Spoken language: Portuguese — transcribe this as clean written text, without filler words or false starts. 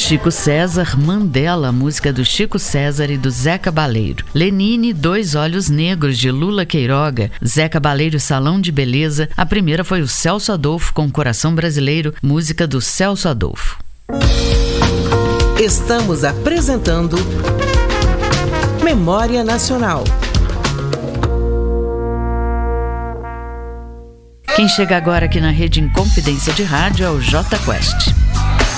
Chico César, Mandela, música do Chico César e do Zé Cabaleiro. Lenine, Dois Olhos Negros, de Lula Queiroga. Zé Cabaleiro, Salão de Beleza. A primeira foi o Celso Adolfo com Coração Brasileiro, música do Celso Adolfo. Estamos apresentando Memória Nacional. Quem chega agora aqui na Rede Inconfidência de Rádio é o J Quest.